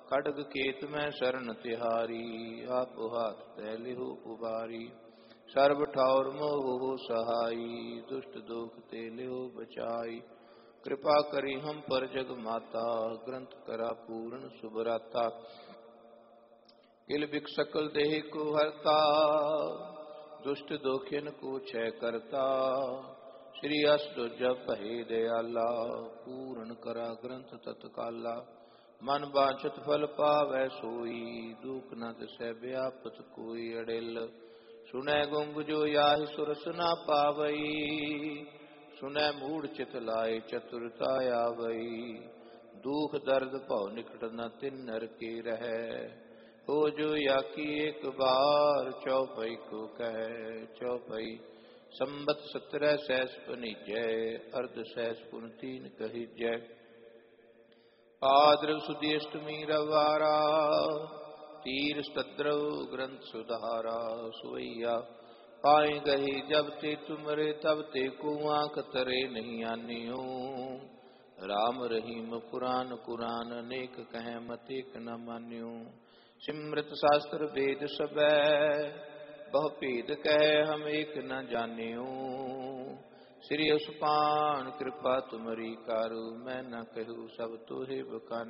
खड्ग केत में शरण तिहारी, आप हाथ तै लिहु उबारी। सर्व ठौर मोह सहाई, दुष्ट दोख ते लिहु बचाई। कृपा करी हम पर जग माता, ग्रंथ करा पूर्ण सुभराता। किल बिक सकल देह को हरता, दुष्ट दोखिन को क्षय करता। श्री अष्टभुज पहे दयाला, पूर्ण करा ग्रंथ तत्काला। मन वांछित फल पावै सोई, दुख न तिसै व्यापत कोई। अड़िल सुनै गुंग जो याहि सुरस न पावई, सुनै मूढ़ चित लाए चतुरता आवई। दुख दर्द भव निकट न तिन नर के रहै, हो जो याकी एक बार चौपई को कहे। चौपई संबत 17 सहस पनीजै, अर्ध सहस पुन 3 कहिजै। भाद्रव सुदी अष्टमी रविवारा, तीर सद्रव ग्रंथ सुधारा। सुवैया पाए गही जब ते तुमरे, तब ते को आँख तरे नहीं आनियो। राम रहीम पुराण कुरान, अनेक कहे मत एक न मान्यो। सिमृत शास्त्र वेद सबै, बहु भेद कहे हम एक न जानियो। श्री असुपान कृपा तुमरी कारू, मैं न कहूँ सब तोहे बखान।